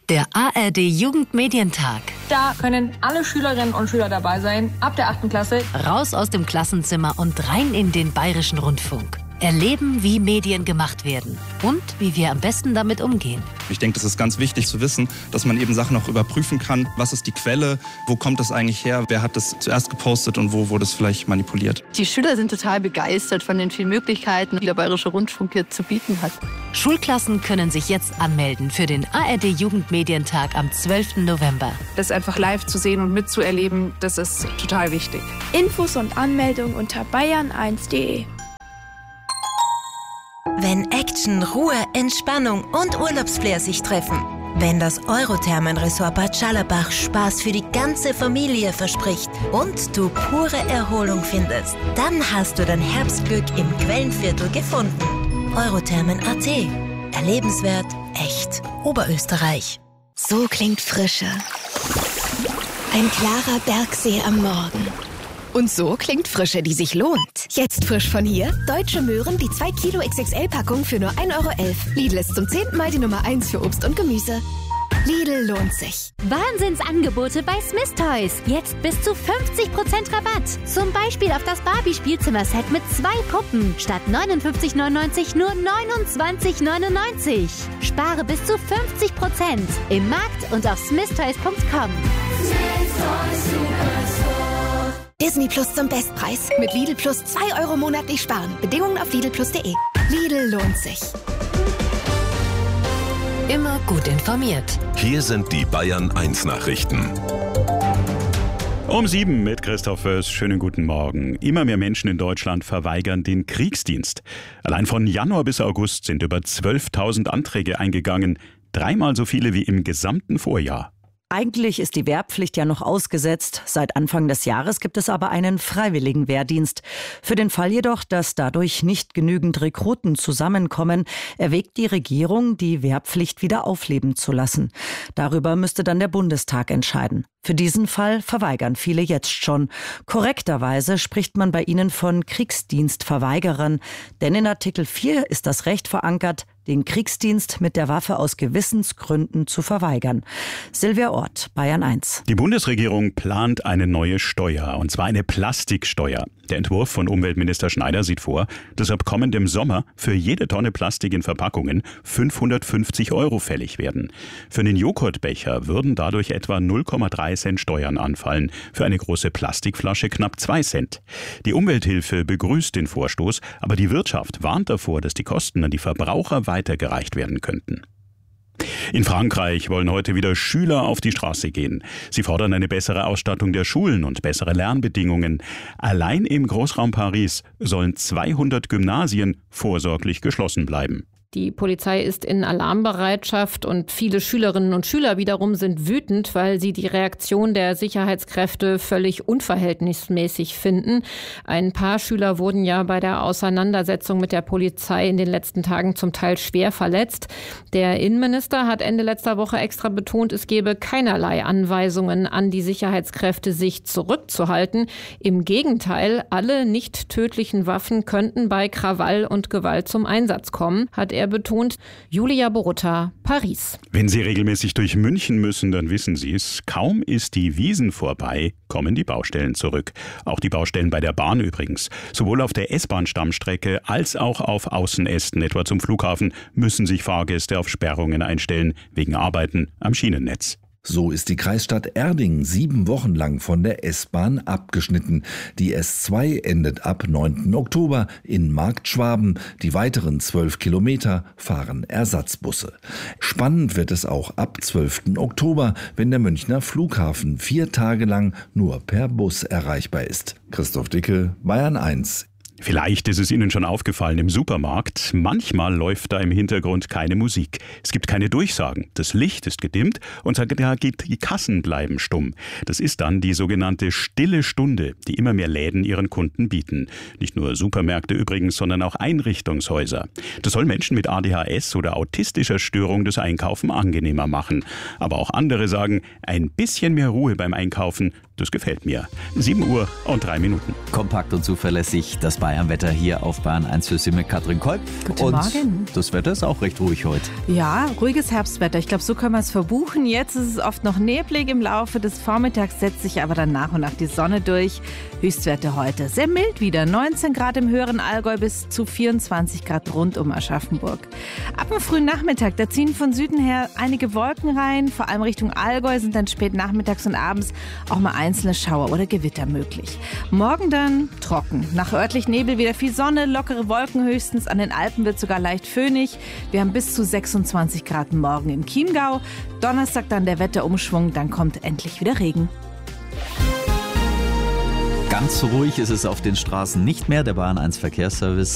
Der ARD-Jugendmedientag. Da können alle Schülerinnen und Schüler dabei sein, ab der 8. Klasse. Raus aus dem Klassenzimmer und rein in den Bayerischen Rundfunk. Erleben, wie Medien gemacht werden und wie wir am besten damit umgehen. Ich denke, das ist ganz wichtig zu wissen, dass man eben Sachen auch überprüfen kann. Was ist die Quelle? Wo kommt das eigentlich her? Wer hat das zuerst gepostet und wo wurde es vielleicht manipuliert? Die Schüler sind total begeistert von den vielen Möglichkeiten, die der Bayerische Rundfunk hier zu bieten hat. Schulklassen können sich jetzt anmelden für den ARD-Jugendmedientag am 12. November. Das einfach live zu sehen und mitzuerleben, das ist total wichtig. Infos und Anmeldung unter bayern1.de. Wenn Action, Ruhe, Entspannung und Urlaubsflair sich treffen. Wenn das Eurothermenresort Bad Scharlarbach Spaß für die ganze Familie verspricht und du pure Erholung findest, dann hast du dein Herbstglück im Quellenviertel gefunden. Eurothermen.at. Erlebenswert, echt. Oberösterreich. So klingt Frische. Ein klarer Bergsee am Morgen. Und so klingt Frische, die sich lohnt. Jetzt frisch von hier. Deutsche Möhren, die 2 Kilo XXL-Packung für nur 1,11 €. Lidl ist zum 10. Mal die Nummer 1 für Obst und Gemüse. Lidl lohnt sich. Wahnsinnsangebote bei Smith Toys. Jetzt bis zu 50% Rabatt. Zum Beispiel auf das Barbie-Spielzimmerset mit 2 Puppen. Statt 59,99 nur 29,99. Spare bis zu 50% im Markt und auf smithtoys.com. Disney Plus zum Bestpreis. Mit Lidl Plus 2 € monatlich sparen. Bedingungen auf lidlplus.de. Lidl lohnt sich. Immer gut informiert. Hier sind die Bayern 1 Nachrichten. Um 7 mit Christoph Wöss. Schönen guten Morgen. Immer mehr Menschen in Deutschland verweigern den Kriegsdienst. Allein von Januar bis August sind über 12.000 Anträge eingegangen. 3-mal so viele wie im gesamten Vorjahr. Eigentlich ist die Wehrpflicht ja noch ausgesetzt. Seit Anfang des Jahres gibt es aber einen freiwilligen Wehrdienst. Für den Fall jedoch, dass dadurch nicht genügend Rekruten zusammenkommen, erwägt die Regierung, die Wehrpflicht wieder aufleben zu lassen. Darüber müsste dann der Bundestag entscheiden. Für diesen Fall verweigern viele jetzt schon. Korrekterweise spricht man bei ihnen von Kriegsdienstverweigerern. Denn in Artikel 4 ist das Recht verankert, den Kriegsdienst mit der Waffe aus Gewissensgründen zu verweigern. Silvia Ort, Bayern 1. Die Bundesregierung plant eine neue Steuer, und zwar eine Plastiksteuer. Der Entwurf von Umweltminister Schneider sieht vor, dass ab kommendem Sommer für jede Tonne Plastik in Verpackungen 550 € fällig werden. Für einen Joghurtbecher würden dadurch etwa 0,3 Cent Steuern anfallen, für eine große Plastikflasche knapp 2 Cent. Die Umwelthilfe begrüßt den Vorstoß, aber die Wirtschaft warnt davor, dass die Kosten an die Verbraucher weitergereicht werden könnten. In Frankreich wollen heute wieder Schüler auf die Straße gehen. Sie fordern eine bessere Ausstattung der Schulen und bessere Lernbedingungen. Allein im Großraum Paris sollen 200 Gymnasien vorsorglich geschlossen bleiben. Die Polizei ist in Alarmbereitschaft und viele Schülerinnen und Schüler wiederum sind wütend, weil sie die Reaktion der Sicherheitskräfte völlig unverhältnismäßig finden. Ein paar Schüler wurden ja bei der Auseinandersetzung mit der Polizei in den letzten Tagen zum Teil schwer verletzt. Der Innenminister hat Ende letzter Woche extra betont, es gebe keinerlei Anweisungen an die Sicherheitskräfte, sich zurückzuhalten. Im Gegenteil, alle nicht tödlichen Waffen könnten bei Krawall und Gewalt zum Einsatz kommen, hat er betont. Julia Borutta, Paris. Wenn Sie regelmäßig durch München müssen, dann wissen Sie es. Kaum ist die Wiesn vorbei, kommen die Baustellen zurück. Auch die Baustellen bei der Bahn übrigens. Sowohl auf der S-Bahn-Stammstrecke als auch auf Außenästen, etwa zum Flughafen, müssen sich Fahrgäste auf Sperrungen einstellen, wegen Arbeiten am Schienennetz. So ist die Kreisstadt Erding 7 Wochen lang von der S-Bahn abgeschnitten. Die S2 endet ab 9. Oktober in Marktschwaben. Die weiteren 12 Kilometer fahren Ersatzbusse. Spannend wird es auch ab 12. Oktober, wenn der Münchner Flughafen 4 Tage lang nur per Bus erreichbar ist. Christoph Dicke, Bayern 1. Vielleicht ist es Ihnen schon aufgefallen im Supermarkt. Manchmal läuft da im Hintergrund keine Musik. Es gibt keine Durchsagen. Das Licht ist gedimmt und die Kassen bleiben stumm. Das ist dann die sogenannte stille Stunde, die immer mehr Läden ihren Kunden bieten. Nicht nur Supermärkte übrigens, sondern auch Einrichtungshäuser. Das soll Menschen mit ADHS oder autistischer Störung das Einkaufen angenehmer machen. Aber auch andere sagen, ein bisschen mehr Ruhe beim Einkaufen, Das gefällt mir. 7:03. Kompakt und zuverlässig das Bayern-Wetter hier auf Bayern 1 für Sie mit Katrin Kolb. Guten Morgen. Das Wetter ist auch recht ruhig heute. Ja, ruhiges Herbstwetter. Ich glaube, so können wir es verbuchen. Jetzt ist es oft noch neblig im Laufe des Vormittags, setzt sich aber dann nach und nach die Sonne durch. Höchstwerte heute sehr mild wieder. 19 Grad im höheren Allgäu bis zu 24 Grad rund um Aschaffenburg. Ab dem frühen Nachmittag, da ziehen von Süden her einige Wolken rein. Vor allem Richtung Allgäu sind dann spät nachmittags und abends auch mal einzelne Schauer oder Gewitter möglich. Morgen dann trocken. Nach örtlich Nebel wieder viel Sonne, lockere Wolken höchstens. An den Alpen wird sogar leicht föhnig. Wir haben bis zu 26 Grad morgen im Chiemgau. Donnerstag dann der Wetterumschwung, dann kommt endlich wieder Regen. Ganz so ruhig ist es auf den Straßen nicht mehr. Der Bayern 1 Verkehrsservice